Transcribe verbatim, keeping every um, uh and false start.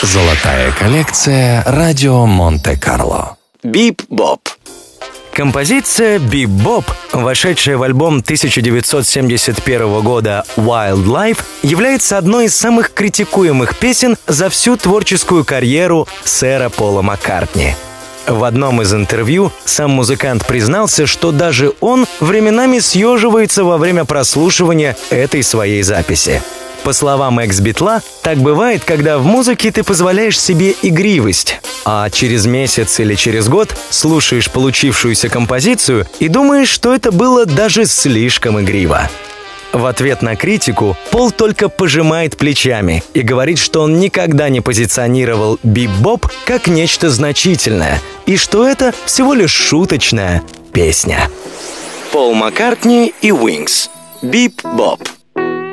Золотая коллекция «Радио Монте-Карло». Бип-боп. Композиция «Бип-боп», вошедшая в альбом тысяча девятьсот семьдесят первого года «Wildlife», является одной из самых критикуемых песен за всю творческую карьеру сэра Пола Маккартни. В одном из интервью сам музыкант признался, что даже он временами съеживается во время прослушивания этой своей записи. По словам экс-битла, так бывает, когда в музыке ты позволяешь себе игривость, а через месяц или через год слушаешь получившуюся композицию и думаешь, что это было даже слишком игриво. В ответ на критику Пол только пожимает плечами и говорит, что он никогда не позиционировал бип-боп как нечто значительное, и что это всего лишь шуточная песня. Пол Маккартни и Wings. Бип-боп.